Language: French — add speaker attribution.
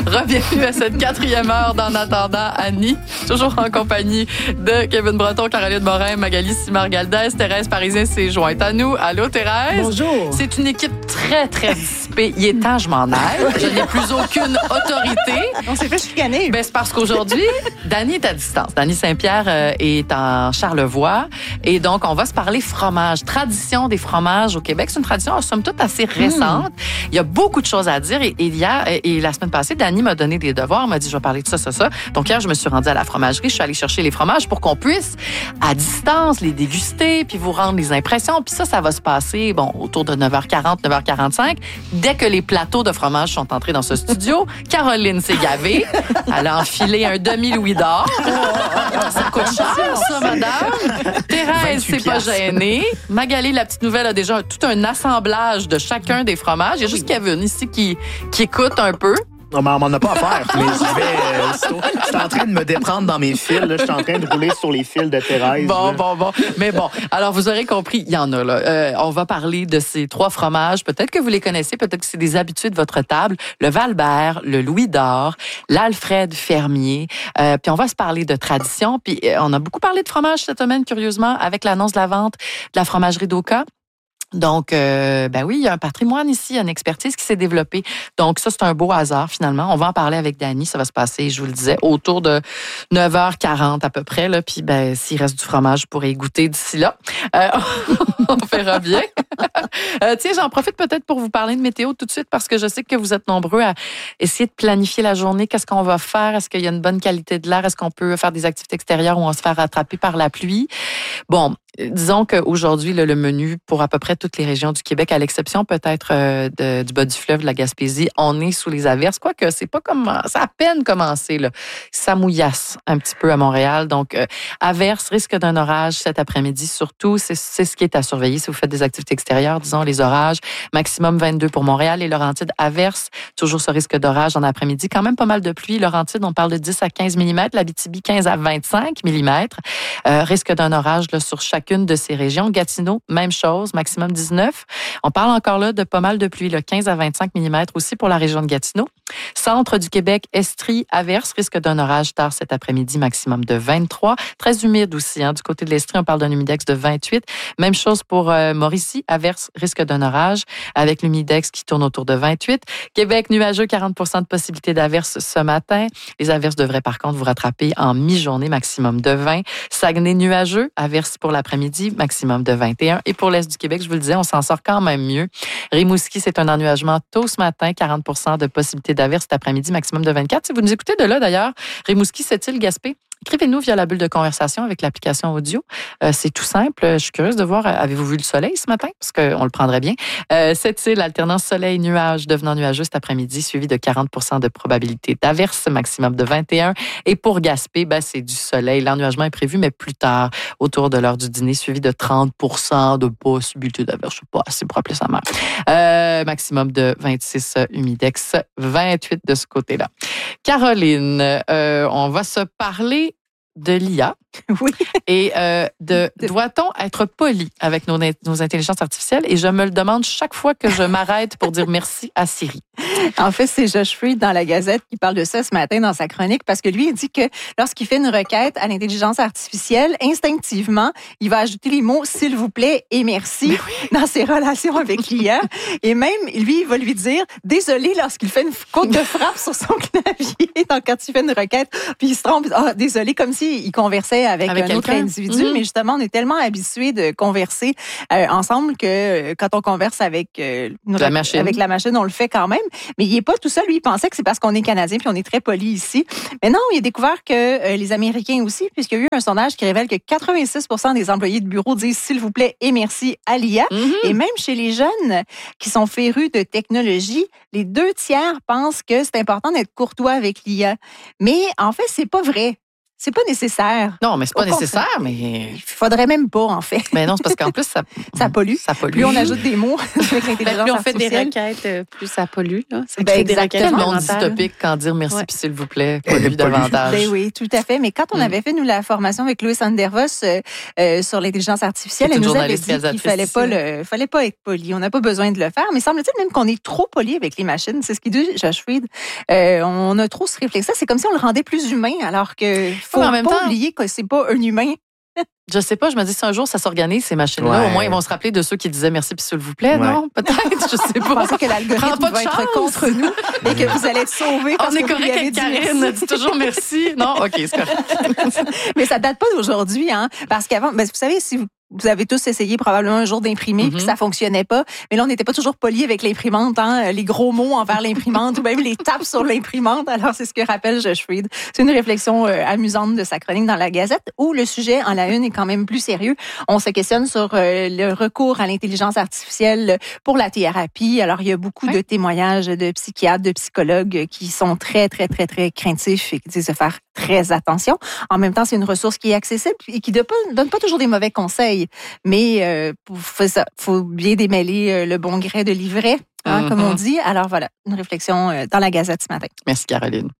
Speaker 1: Bienvenue à cette 4e heure d'En attendant Annie, toujours en compagnie de Kevin Breton, Caroline Morin, Magali Simard-Galdès. Thérèse Parisien s'est jointe à nous. Allô, Thérèse?
Speaker 2: Bonjour.
Speaker 1: C'est une équipe très, très dissipée. Il est temps, je m'en aille. Je n'ai plus aucune autorité.
Speaker 2: On s'est fait chicaner.
Speaker 1: Ben, c'est parce qu'aujourd'hui, Dany est à distance. Dany Saint-Pierre est en Charlevoix. Et donc, on va se parler fromage. Tradition des fromages au Québec. C'est une tradition, somme toute, assez récente. Il y a beaucoup de choses à dire. Et hier, et la semaine passée, Dany m'a donné des devoirs, m'a dit, je vais parler de ça. Donc hier, je me suis rendue à la fromagerie, je suis allée chercher les fromages pour qu'on puisse, à distance, les déguster, puis vous rendre les impressions. Puis ça va se passer, autour de 9h40, 9h45. Dès que les plateaux de fromage sont entrés dans ce studio, Caroline s'est gavée. Elle a enfilé un demi-louis d'or. Ça coûte cher, ça, madame. Thérèse s'est pas gênée. Magali, la petite nouvelle, a déjà tout un assemblage de chacun des fromages. Il y a juste Kevin ici qui écoute un peu.
Speaker 3: Non, mais on m'en a pas à faire. Mais je suis en train de me déprendre dans mes fils. Là. Je suis en train de rouler sur les fils de Thérèse.
Speaker 1: Bon. Mais bon, alors vous aurez compris, il y en a là. On va parler de ces 3 fromages. Peut-être que vous les connaissez, peut-être que c'est des habitués de votre table. Le Val-Bert, le Louis d'Or, l'Alfred Fermier. Puis on va se parler de tradition. Puis on a beaucoup parlé de fromage cette semaine, curieusement, avec l'annonce de la vente de la fromagerie d'Oka. Donc, oui, il y a un patrimoine ici, une expertise qui s'est développée. Donc, ça, c'est un beau hasard, finalement. On va en parler avec Dany. Ça va se passer, je vous le disais, autour de 9h40 à peu près. Là. Puis, s'il reste du fromage, je pourrais y goûter d'ici là. On verra bien. Tiens, j'en profite peut-être pour vous parler de météo tout de suite parce que je sais que vous êtes nombreux à essayer de planifier la journée. Qu'est-ce qu'on va faire? Est-ce qu'il y a une bonne qualité de l'air? Est-ce qu'on peut faire des activités extérieures où on se fait rattraper par la pluie? Bon, disons qu'aujourd'hui, le menu pour à peu près toutes les régions du Québec, à l'exception peut-être du bas du fleuve, de la Gaspésie, on est sous les averses. Quoique, c'est pas comme ça a à peine commencé, là. Ça mouillasse un petit peu à Montréal. Donc, averses, risque d'un orage cet après-midi. Surtout, c'est ce qui est à surveiller si vous faites des activités extérieures. Disons, les orages, maximum 22 pour Montréal. Et Laurentides, averses, toujours ce risque d'orage en après-midi. Quand même pas mal de pluie. Laurentides, on parle de 10 à 15 mm. L'Abitibi, 15 à 25 mm. Risque d'un orage là, sur chacune de ces régions. Gatineau, même chose, maximum 19. On parle encore là de pas mal de pluie, là, 15 à 25 mm aussi pour la région de Gatineau. Centre du Québec, Estrie, averse, risque d'un orage tard cet après-midi, maximum de 23. Très humide aussi, du côté de l'Estrie, on parle d'un humidex de 28. Même chose pour Mauricie, averse, risque d'un orage, avec l'humidex qui tourne autour de 28. Québec, nuageux, 40 de possibilité d'averse ce matin. Les averses devraient par contre vous rattraper en mi-journée, maximum de 20. Saguenay, nuageux, averse pour l'après-midi, maximum de 21. Et pour l'Est du Québec, je vous le disais, on s'en sort quand même mieux. Rimouski, c'est un ennuagement tôt ce matin, 40 de possibilité d'averse cet après-midi, maximum de 24. Si vous nous écoutez de là, d'ailleurs, Rimouski, Sept-Îles, Gaspé, écrivez-nous via la bulle de conversation avec l'application audio. C'est tout simple. Je suis curieuse de voir, avez-vous vu le soleil ce matin? Parce qu'on le prendrait bien. Sept-Îles, alternance soleil-nuage, devenant nuageux cet après-midi, suivi de 40 de probabilité d'averse, maximum de 21. Et pour Gaspé, c'est du soleil. L'ennuagement est prévu, mais plus tard, autour de l'heure du dîner, suivi de 30 de possibilité d'averse. Je sais pas assez pour appeler ça mal. Maximum de 26 humidex, 28 de ce côté-là. Caroline, on va se parler de l'IA.
Speaker 2: Oui.
Speaker 1: Et doit-on être poli avec nos intelligences artificielles? Et je me le demande chaque fois que je m'arrête pour dire merci à Siri.
Speaker 2: En fait, c'est Josh Freed dans la Gazette qui parle de ça ce matin dans sa chronique parce que lui, il dit que lorsqu'il fait une requête à l'intelligence artificielle, instinctivement, il va ajouter les mots « s'il vous plaît » et « merci » dans ses relations avec l'IA. Et même, lui, il va lui dire « désolé » lorsqu'il fait une faute de frappe sur son clavier. Donc, quand il fait une requête, puis il se trompe, « désolé », comme s'il conversait avec un autre individu. Mais justement, on est tellement habitués de converser ensemble que quand on converse avec la machine, on le fait quand même. Mais il n'est pas tout seul. Lui, il pensait que c'est parce qu'on est Canadien puis on est très poli ici. Mais non, il a découvert que les Américains aussi, puisqu'il y a eu un sondage qui révèle que 86 des employés de bureau disent « s'il vous plaît » et « merci » à l'IA. Et même chez les jeunes qui sont férus de technologie, les 2 tiers pensent que c'est important d'être courtois avec l'IA. Mais en fait, c'est pas vrai. C'est pas nécessaire.
Speaker 1: Non, mais c'est pas
Speaker 2: Au contraire.
Speaker 1: nécessaire, mais...
Speaker 2: Il faudrait même pas, en fait.
Speaker 1: Mais non, c'est parce qu'en plus,
Speaker 2: Ça pollue.
Speaker 1: Ça pollue.
Speaker 2: Plus on ajoute des mots avec l'intelligence
Speaker 4: Plus on fait des
Speaker 2: artificielle.
Speaker 4: requêtes, plus ça pollue. Là. Ça
Speaker 2: Ben,
Speaker 4: crée des requêtes
Speaker 1: Quel monde
Speaker 4: supplémentaires.
Speaker 1: dystopique quand dire merci
Speaker 4: Ouais.
Speaker 1: puis s'il vous plaît,
Speaker 3: Pollue.
Speaker 1: pollue davantage.
Speaker 2: Ben oui, tout à fait. Mais quand on avait fait, nous, la formation avec Louis Andervos sur l'intelligence artificielle,
Speaker 1: C'est
Speaker 2: elle
Speaker 1: une
Speaker 2: nous avait
Speaker 1: journaliste
Speaker 2: dit qu'il fallait pas être poli. On n'a pas besoin de le faire. Mais semble-t-il même qu'on est trop poli avec les machines. C'est ce qu'il dit Josh Fried. On a trop ce réflexe-là. C'est comme si on le rendait plus humain, alors que faut
Speaker 1: mais en même
Speaker 2: pas
Speaker 1: temps-
Speaker 2: oublier que c'est pas un humain.
Speaker 1: Je sais pas, je me dis si un jour ça s'organise, ces machines-là,
Speaker 3: Ouais.
Speaker 1: au moins ils vont se rappeler de ceux qui disaient merci puis s'il vous plaît,
Speaker 3: Ouais.
Speaker 1: non? Peut-être, je sais
Speaker 2: Vous
Speaker 1: pas.
Speaker 2: pensez que
Speaker 1: Prends
Speaker 2: l'algorithme
Speaker 1: pas de
Speaker 2: va être
Speaker 1: chance.
Speaker 2: contre nous et que vous allez être sauvés parce
Speaker 1: On est
Speaker 2: que vous lui
Speaker 1: correct
Speaker 2: avez
Speaker 1: avec
Speaker 2: dit
Speaker 1: Karine,
Speaker 2: merci.
Speaker 1: dit toujours merci. Non? OK, c'est correct.
Speaker 2: Mais ça date pas d'aujourd'hui, hein? Parce qu'avant, vous savez, si vous avez tous essayé probablement un jour d'imprimer, puis ça fonctionnait pas. Mais là, on n'était pas toujours poli avec l'imprimante, hein? Les gros mots envers l'imprimante ou même les tapes sur l'imprimante. Alors, c'est ce que rappelle Josh Fried. C'est une réflexion amusante de sa chronique dans la Gazette où le sujet en la une est quand même plus sérieux. On se questionne sur le recours à l'intelligence artificielle pour la thérapie. Alors, il y a beaucoup de témoignages de psychiatres, de psychologues qui sont très, très, très, très craintifs et qui disent de faire très attention. En même temps, c'est une ressource qui est accessible et qui donne pas toujours des mauvais conseils. Mais faut bien démêler le bon gré de l'ivraie, hein, comme on dit. Alors voilà, une réflexion dans la Gazette ce matin.
Speaker 1: Merci, Caroline.